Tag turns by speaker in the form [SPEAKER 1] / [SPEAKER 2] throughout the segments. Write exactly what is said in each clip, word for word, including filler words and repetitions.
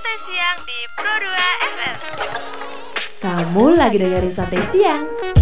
[SPEAKER 1] Santai Siang di Pro dua F M.
[SPEAKER 2] Kamu lagi dengerin Santai Siang.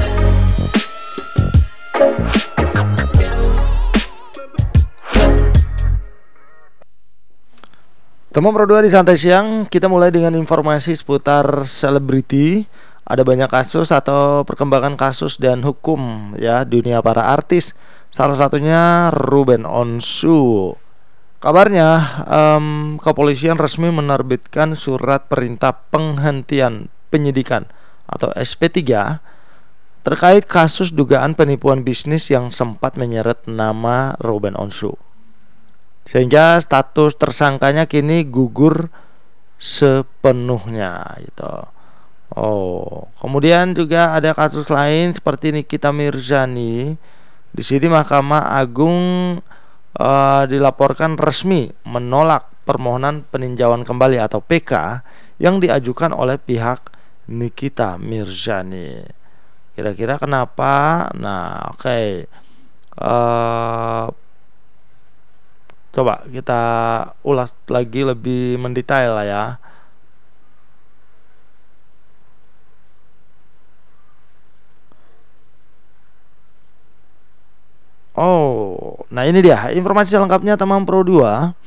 [SPEAKER 3] Teman Pro dua di Santai Siang, kita mulai dengan informasi seputar selebriti. Ada banyak kasus atau perkembangan kasus dan hukum ya dunia para artis. Salah satunya Ruben Onsu. Kabarnya um, kepolisian resmi menerbitkan surat perintah penghentian penyidikan atau S P tiga terkait kasus dugaan penipuan bisnis yang sempat menyeret nama Ruben Onsu. Sehingga status tersangkanya kini gugur sepenuhnya gitu. Oh, kemudian juga ada kasus lain seperti Nikita Mirzani. Di sini Mahkamah Agung uh, dilaporkan resmi menolak permohonan peninjauan kembali atau P K yang diajukan oleh pihak Nikita Mirzani. Kira-kira kenapa? Nah, oke. Okay. Uh, Coba kita ulas lagi lebih mendetail lah ya. Oh, nah ini dia informasi lengkapnya teman Pro dua.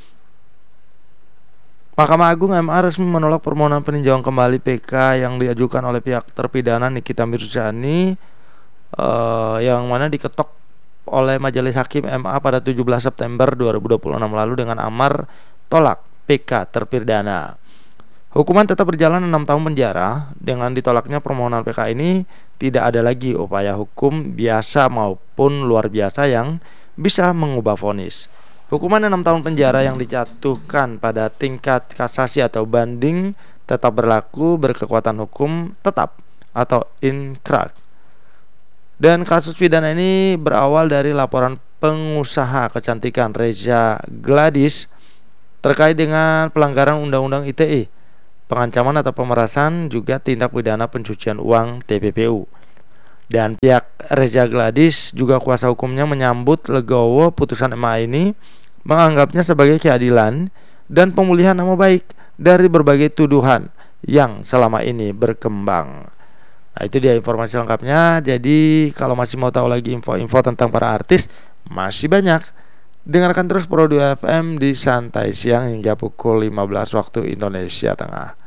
[SPEAKER 3] Mahkamah Agung M A resmi menolak permohonan peninjauan kembali P K yang diajukan oleh pihak terpidana Nikita Mirzani uh, yang mana diketok oleh Majelis Hakim M A pada tujuh belas September dua ribu dua puluh enam lalu dengan amar tolak P K terpidana. Hukuman tetap berjalan enam tahun penjara. Dengan ditolaknya permohonan P K ini tidak ada lagi upaya hukum biasa maupun luar biasa yang bisa mengubah vonis. Hukuman enam tahun penjara yang dijatuhkan pada tingkat kasasi atau banding tetap berlaku berkekuatan hukum tetap atau inkrah. Dan kasus pidana ini berawal dari laporan pengusaha kecantikan Reza Gladys terkait dengan pelanggaran Undang-Undang I T E, pengancaman atau pemerasan, juga tindak pidana pencucian uang T P P U. Dan pihak Reza Gladys juga kuasa hukumnya menyambut legowo putusan M A ini, menganggapnya sebagai keadilan dan pemulihan nama baik dari berbagai tuduhan yang selama ini berkembang. Nah, itu dia informasi lengkapnya. Jadi kalau masih mau tahu lagi info-info tentang para artis, masih banyak. Dengarkan terus Pro dua F M di Santai Siang hingga pukul lima belas waktu Indonesia Tengah.